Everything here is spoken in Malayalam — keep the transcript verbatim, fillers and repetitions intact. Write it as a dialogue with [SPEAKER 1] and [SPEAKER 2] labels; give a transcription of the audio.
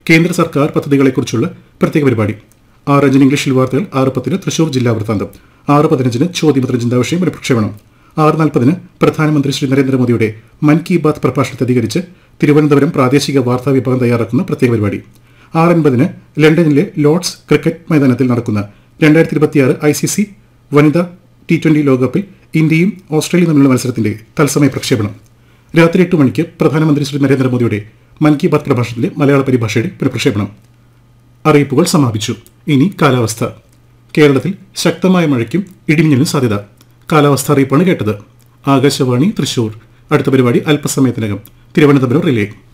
[SPEAKER 1] കേന്ദ്ര സർക്കാർ പദ്ധതികളെക്കുറിച്ചുള്ള പ്രത്യേക പരിപാടി. ആറ് അഞ്ചിന് ഇംഗ്ലീഷിൽ വാർത്തകൾ, ആറ് പത്തിന് തൃശൂർ ജില്ലാ വൃത്താന്തം, ആറ് പതിനഞ്ചിന് ചോദ്യപത്ര ചിന്താവിഷയം പുനഃപ്രക്ഷേപണം, ആറ് നാൽപ്പതിന് പ്രധാനമന്ത്രി ശ്രീ നരേന്ദ്രമോദിയുടെ മൻ കി ബാത്ത് പ്രഭാഷണത്തെ അധികരിച്ച് തിരുവനന്തപുരം പ്രാദേശിക വാർത്താ വിഭാഗം തയ്യാറാക്കുന്ന പ്രത്യേക പരിപാടി. ആറ് അൻപതിന് ലണ്ടനിലെ ലോർഡ്സ് ക്രിക്കറ്റ് മൈതാനത്തിൽ നടക്കുന്ന രണ്ടായിരത്തി ഇരുപത്തിയാറ് ഐ സി സി വനിതാ ടി ട്വന്റി ലോകകപ്പിൽ ഇന്ത്യയും ഓസ്ട്രേലിയയും തമ്മിലുള്ള മത്സരത്തിന്റെ തത്സമയ പ്രക്ഷേപണം. രാത്രി എട്ട് മണിക്ക് പ്രധാനമന്ത്രി ശ്രീ നരേന്ദ്രമോദിയുടെ മൻ കി ബാത്ത് പ്രഭാഷണത്തിലെ മലയാള പരിഭാഷയുടെ പുനഃപ്രക്ഷേപണം. അറിയിപ്പുകൾ സമാപിച്ചു. ഇനി കാലാവസ്ഥ. കേരളത്തിൽ ശക്തമായ മഴയ്ക്കും ഇടിമിന്നലിനും സാധ്യത. കാലാവസ്ഥ അറിയിപ്പാണ് കേട്ടത്. ആകാശവാണി തൃശൂർ. അടുത്ത പരിപാടി അല്പസമയത്തിനകം. തിരുവനന്തപുരം റിലേ.